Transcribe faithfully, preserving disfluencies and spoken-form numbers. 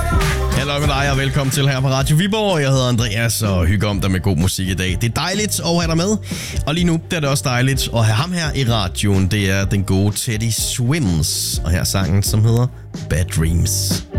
Hallo med dig og velkommen til her på Radio Viborg. Jeg hedder Andreas og hygger om dig med god musik i dag. Det er dejligt at have dig med. Og lige nu der er det også dejligt at have ham her i radioen. Det er den gode Teddy Swims. Og her er sangen, som hedder Bad Dreams.